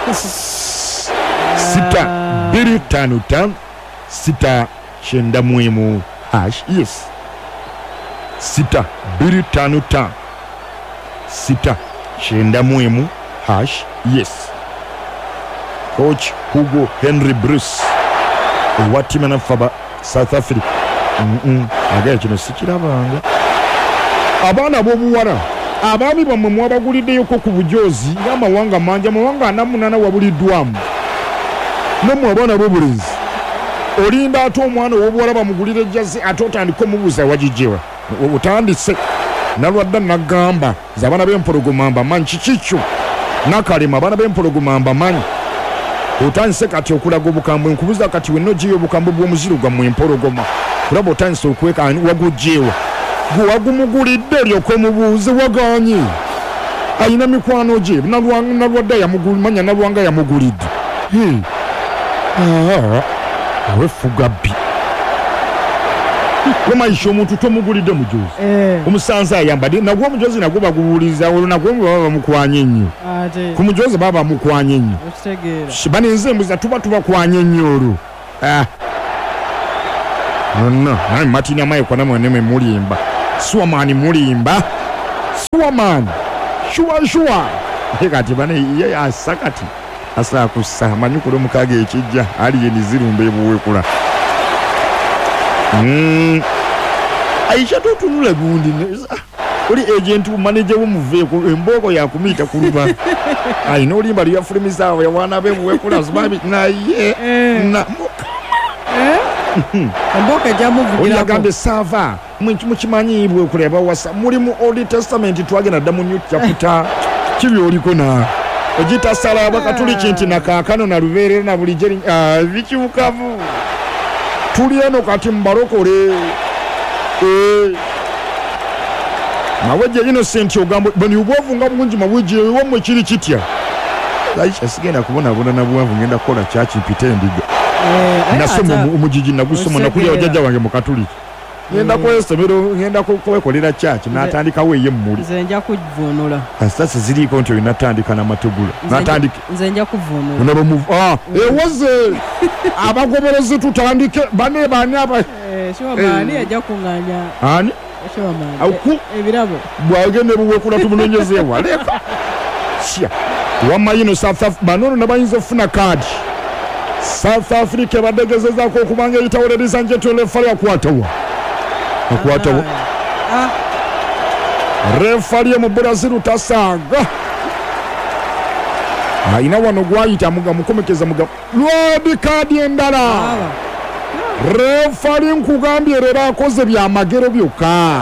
sita biri tano tano sita kyenda mu emu hash yes sita biri tano tano sita kyenda mu emu hash yes coach Hugo Henry Bruce owa timu nafaba South Africa mm -mm. agaye kino sikirabanga abaana b'obuwala abaami bammwe mwabaguliddeyo-ko ku bujozi ng'amawanga mangi amawanga ana munana wabuliddwamu nammwe abaana b'obulenzi olinda ate omwana ow'obuwala bamugulira ejjazi ate otandika omubuuza wagijewa otandise nalwadda nagamba ze abaana b'empologoma mbamanyi kikikyo nakalema abaana b'empologoma mbamanyi otandise kati okulaga obukambwe nkubuuza kati wenna ogiyo obukambwe bw'omuziro gwammwe empologoma kulaba otandise okweka wagujewa gwe wagumugulidde eryoka omubuuze waganye ayina mikwano gye nalwadda yamugumanya nalwanga yamugulidde awefuga bbi Komaisha omuntu tomugulidde mujozi. Eh. Omusanze ayambadde nagwo omujozi nagwo baguwuliza olwo nagwo baba mukwanye nnyo. Ate. Ku mujozi baba mukwanye nnyo. Okitegeera. Shibani nze mbuza tuba tubakwanye nnyo olwo. Ah. Nonna, naye Martin amaye kwa namwe neme mulimba. Suwamani mulimba. Suwamani. Shua shua. Kati bane ye asakati. Asa kusa manyukulu mukage ekijja ali ye nizirumbe ebuwekula. Mm. Aisha tutunule gundi. Oli agent manager wumuveeko emboko yakumita kuluba. Ai no limba lya fulimizawo ya wana bebuwekula zibabi na ye na Emboka jamu vugira. Oyagambe sava mukimanyiibwe okuleba wasa mulimu Old Testament twagenda dda mu New Chapter kibi oliko na ojita sala abakatuliki nti na kaakano na lubeerera na bulijeri bikibukavu tuli eno kati mbarokole eh maweje Innocent ogambo bani ubwovu nga bungi maweje womwe kiri kitya Aisha sigenda kubona bona na bwavu ngenda kola church mpitendiga Eh, nasoma umujiji nagusoma nakulya ojaja wange mukatuliki ngenda ko esomero ngenda ko kwekolera church natandika weye mmuli nze nja kuvunula sasa ziliko nti natandika na mategula natandika nze nja kuvunula unaba mu ah ewoze abagoberezi tutandike bane bane aba eh sho mani ajja kunganya ani sho mani auku ebirabo bwagende buwekula tumunonyezewa leka sia wamayino South Africa banono nabayinza funa card South Africa badegezeza ko kubanga itawole lisanje tole fali akwatawa akwatawa ah refali mu Brazil tasaga aina wano gwayita muga mukomekeza muga Lord card endala refali nkugambye rera akoze bya magero byuka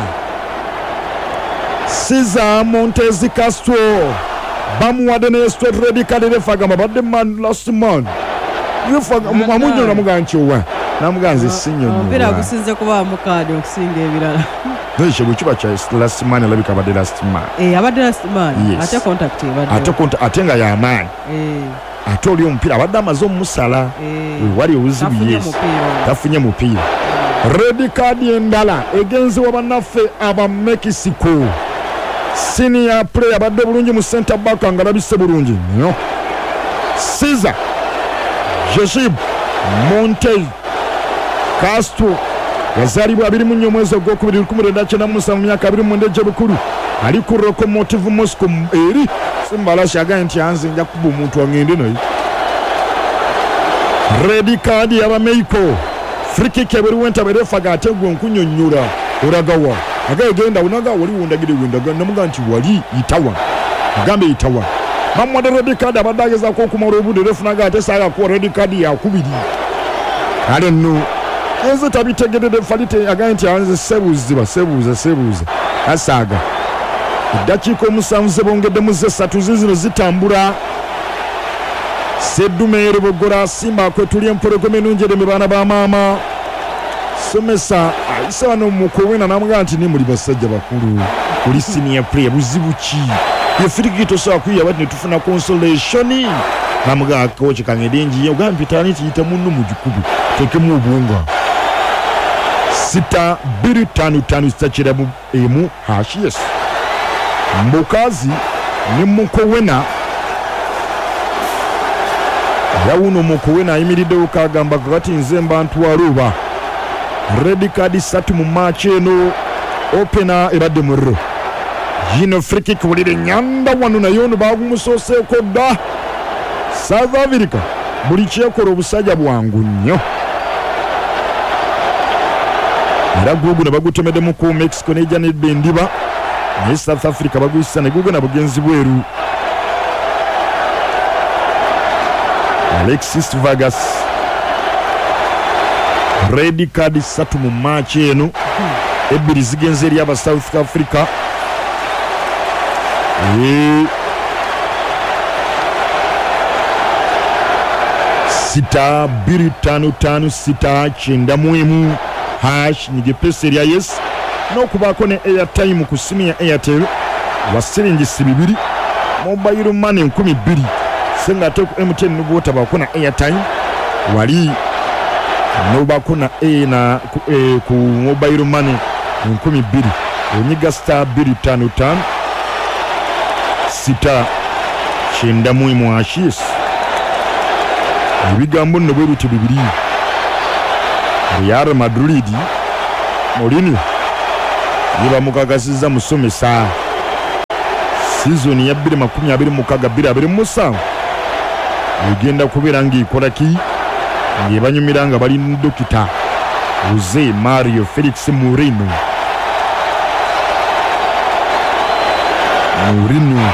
Cesar Montes Castro bamuwadde ne straight red card refaga mabadde man last man refaga amunyo namuganchiwa namuganze sinyo mpira gusinze kuba mukade okusinga ebirala Nishe buchiba cha last man labika badde last man eh abadde last man yes. ate contact badde ate contact atenga ya man eh ate oli omupiira abadde amazo musala eh wali obuzibu yes tafunye mupiira red card endala egenzi wabannaffe aba Mexico senior player badde bulungi mu center back ngalabise bulungi nnyo Cesar Jeshib Montes Castro yazalibwa abiri mu nnyo mwezi ogwokubiri lukumi lwenda kyenda mu musanvu mu myaka abiri mu ndege bukulu ali ku Lokomotiv Moscow eri Simbalashi agaye nti anze nja kuba omuntu angende naye red card yaba Mexico free kick ebiri wenta berefaga ategwa nkunyonnyola oragawa agaye genda unaga wali wundagire wendaga namuga nti wali itawa agambe itawa bamwada red card abadageza ko kumara obude refunaga ate saga ko red card yakubiri ale no enze tabitegedde falite agaye nti anze sebuziba sebuza sebuza asaga dakika omusanvu zebongedde mu zesatu zizino zitambula Sedumere bogora Simba kwetuli empologome nunjere mibana ba mama somesa aisa bano mukuwena namuga nti ni muri basajja bakulu kuli senior player buzibuki yefirigito so akuya bati netufuna consolation namuga coach kangedenji yogampitani tiyita munno mujikubu teke mu bunga sita biri tanu tanu stachira mu emu hashies mbokazi ni mukuwena yawuno mukuwena ayimiridde ukagamba kati nze mbantu waluba red card satu mu match eno opena ebadde murro yino free kick wulire nyanda wano nayo no bagumusoseeko dda South Africa buli kyekola obusajja bwangu nnyo era gugu ne bagutemeddemu ku Mexico nejja nedda endiba naye South Africa baguyisa ne gugu na bugenzi bweru Alexis Vargas red card satu mu match eno ebiri zigenze eri aba South Africa e sita biri tanu tanu sita kyenda mu emu hash nigepesa erya yes n'okubaako ne airtime ku simu ya Airtel wa siringisi bibiri mobile money nkumi bbiri senga ate ku M T N n'obwotabaako na airtime wali nobako na e na ku, e, ku mobile money nkumi bbiri onyiga star bbiri ttaano ttaano sita kyenda mu emu ashis ebigambo nno bwe bityo bibiri Real Madrid Mourinho yiba mukagasiza musomesa season ya bbiri makumi abiri mu mukaaga bbiri abiri mu musanvu egenda kubeera ng'ekola ki ng'ebanyumira nga bali dokita Jose Mario Felix Mourinho Mourinho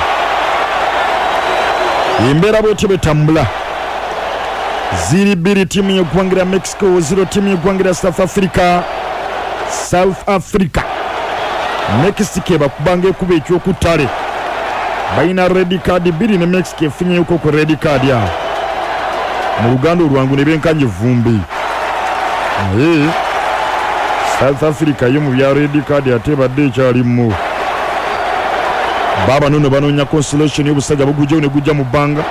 embeera bwetyo betambula ziri bbiri tiimu y'eggwangira Mexico zero tiimu y'eggwangira South Africa South Africa Mexico bakubanga ekuba ekyokuttale balina red card bbiri ne Mexico efunyeko ku red card ya mu luganda olwangu ne benkanye vumbi naye South Africa yo mu bya red card ate badde ekyalimu baba nono banoonya consolation y'obusajja bugujjawo ne gujja mu bbanga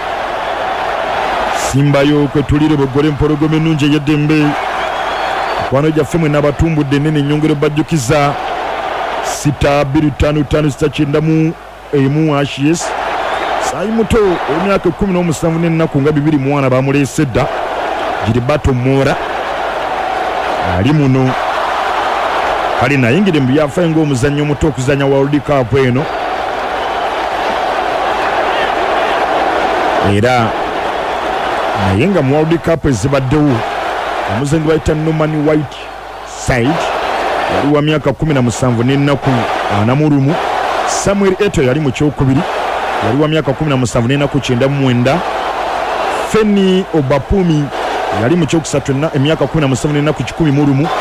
Simba yo kwetulire bogole mpologome nunje yeddembe kwano gyaffe mwe n'abatumbudde nene nyongero bajjukiza sita bbiri ttaano ttaano sita kyenda mu emu ashes saayi muto emyaka ekkumi n'omusanvu n'ennaku nga bibiri mwana bamuleese dda Gilberto Mora ali muno kale nayingire mu byafaayo ng'omuzannyo omuto okuzannya World Cup eno era naye nga mu World Cup ezibaddewo omuzannyi bayita Norman White Side yali wa myaka kumi na musanvu n'ennaku ana mu lumu Samuel Eto'o yali mu kyokubiri yali wa myaka kumi na musanvu n'ennaku kyenda mu mwenda Feni Obapumi yali mu kyokusatu emyaka kumi na musanvu n'ennaku kikumi mu lumu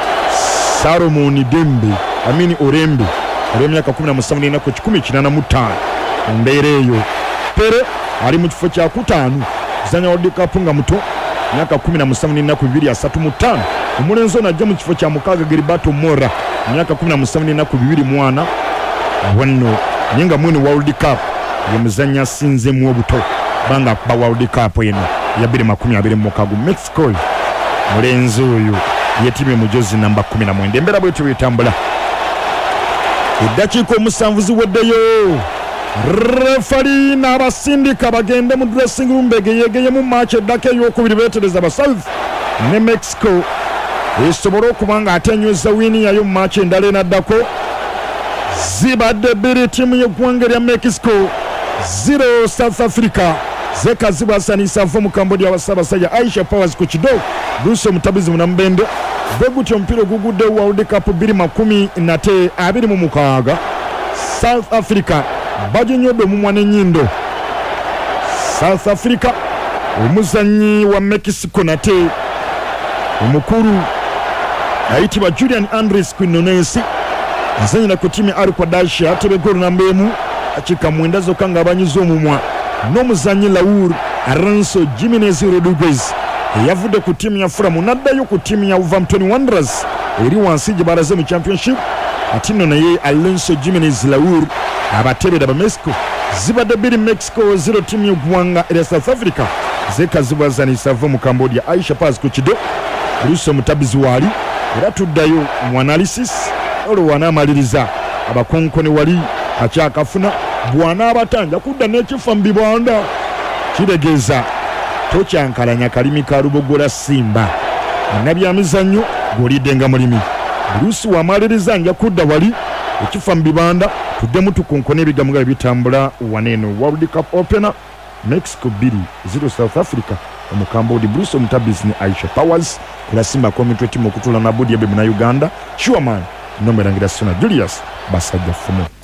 Salomon Dembe Amini Orembe yali wa myaka kumi na musanvu n'ennaku kikumi kinaana mu ttaano embeera eyo Pere ali mu kifo kya kutaano kuzannya World Cup nga muto myaka kumi na musanvu n'ennaku bibiri asatu mu ttaano omulenzi ono ajja mu kifo kya mukaaga Gilberto Mora myaka kumi na musanvu n'ennaku bibiri mu ana wanno naye nga mwene World Cup ye muzannyi asinzemu obuto banga akuba World Cup eno ya bbiri makumi abiri mu mukaaga Mexico mulenzi oyo yetimye mujozi namba kumi na mwenda embeera bwetyo bwetambula eddakiika omusanvu ziweddeyo refari n'abasindika bagende mu dressing room begeyegeye mu match eddaka ey'okubiri beetereza ba South ne Mexico esobole okuba nga ate enyweza wini yayo mu match endala enaddako zibadde bbiri ttiimu y'eggwanga lya Mexico zero South Africa zekazibwasanisa ava mu Cambodia abassaabasajja Aisha Powers ku kido Bruce Mutabizi munambende begutya omupiira ogugudde World Cup bbiri makumi nate abiri mu mukaaga South Africa bajinyodde omumwa n'ennyindo South Africa omuzannyi wa Mexico nate omukulu ayitibwa Julian Andres Quinones azanyira ku ttiimu Al-Qadasha atebeka olunamba emu akika mwenda zokka nga abanyiza omumwa n'omuzannyi Raul Aranso Jimenez Rodriguez eyavudde ku ttiimu ya Fulham n'addayo ku ttiimu ya Wolverhampton Wanderers eri wansi gye balaze mu championship ati nno naye Alonso Jimenez Raul abatebera ba Mexico zibadde bbiri Mexico zero ttiimu y'eggwanga erya South Africa zekazibwazanisa ava mu Cambodia Aisha Paz ku kido Bruce Mutabizi waali era tuddayo mu analysis olwo wanaamaliriza abakonkone wali akyakafuna bw'anaabatanja kudda n'ekifa mu bibanda kiregeeza tokyankalanya kalimi ka lubogola Simba munnabyamizannyo gw'olidde nga mulimi Bruce w'amaliriza nja kudda wali ekifa mu bibanda tuddemu tukonkone ebigambo nga bitambula waneeno World Cup opener Mexico bbiri zero South Africa omukambodi Bruce Mutabizi ne Aisha Powers kula Simba commentary team okutula na bodi ebe na Uganda Shuaman nomerangira Sona Julius basajja fumu